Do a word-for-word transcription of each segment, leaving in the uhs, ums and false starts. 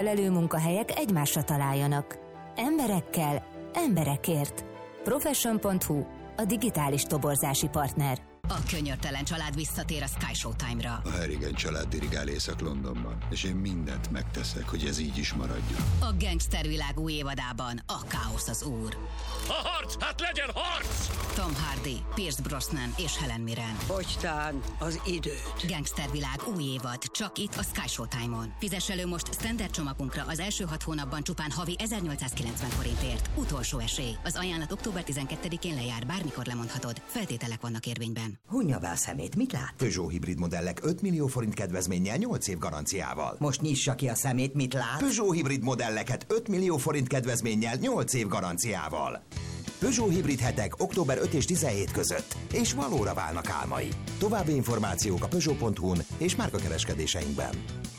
lelőmunkahelyek egymásra találjanak. Emberekkel, emberekért. Profession pont hu, a digitális toborzási partner. A könyörtelen család visszatér a Sky Showtime-ra. A Harrigan család dirigál Észak-Londonban, és én mindent megteszek, hogy ez így is maradjon. A gangstervilág új évadában a káosz az úr. A harc! Hát legyen harc! Tom Hardy, Pierce Brosnan és Helen Mirren. Fogytán az időt. Gangstervilág új évad, csak itt a Sky Showtime-on. Fizess elő most standard csomagunkra az első hat hónapban csupán havi ezernyolcszázkilencven forintért. Utolsó esély. Az ajánlat október tizenkettedikén lejár, bármikor lemondhatod. Feltételek vannak érvényben. Hunja be a szemét, mit lát? Peugeot hibrid modellek öt millió forint kedvezménnyel nyolc év garanciával. Most nyissa ki a szemét, mit lát? Peugeot hibrid modelleket öt millió forint kedvezménnyel nyolc év garanciával. Peugeot hibrid hetek október ötödike és tizenhetedike között, és valóra válnak álmai. További információk a Peugeot pont hu-n és márkakereskedéseinkben.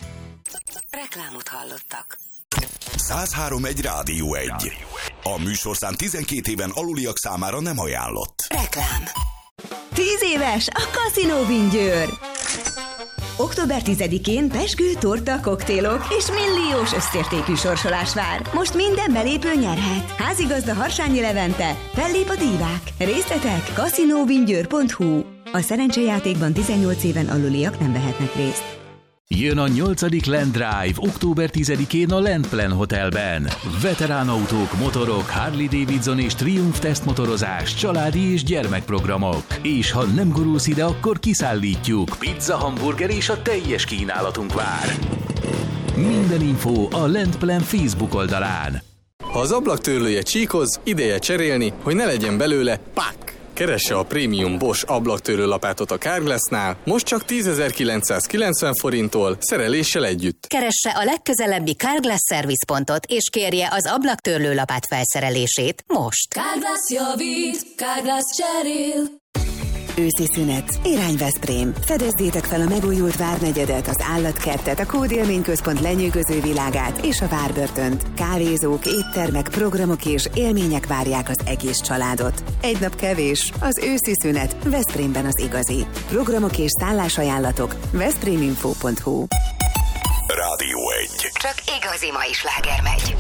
Reklámot hallottak. száz három egy Rádió egy. A műsorszám tizenkét éven aluliak számára nem ajánlott. Reklám. Tíz éves a Casino Győr. október tizedikén pezsgő, torta, koktélok és milliós összértékű sorsolás vár. Most minden belépő nyerhet. Házigazda Harsányi Levente, fellép a dívák. Részletek casinovingyőr pont hu. A szerencsejátékban tizennyolc éven aluliak nem vehetnek részt. Jön a nyolcadik Land Drive október tizedikén a Land Plan Hotelben. Veteránautók, motorok, Harley-Davidson és Triumph tesztmotorozás, családi és gyermekprogramok. És ha nem gurulsz ide, akkor kiszállítjuk. Pizza, hamburger és a teljes kínálatunk vár. Minden info a Land Plan Facebook oldalán. Ha az ablaktörlője csíkoz, ideje cserélni, hogy ne legyen belőle pak! Keresse a prémium Bosch ablaktörlő lapátot a Carglassnál, most csak tízezer-kilencszázkilencven forinttól, szereléssel együtt. Keresse a legközelebbi Carglass szervizpontot, és kérje az ablaktörlő lapát felszerelését most. Carglass javít, Carglass cserél. Őszi szünet. Irány Veszprém. Fedezzétek fel a megújult várnegyedet, az állatkertet, a Kódélményközpont lenyűgöző világát és a Várbörtönt. Kávézók, éttermek, programok és élmények várják az egész családot. Egy nap kevés, az őszi szünet Veszprémben az igazi. Programok és szállásajánlatok veszpréminfo pont hu. Rádió egy. Csak igazi mai sláger megy.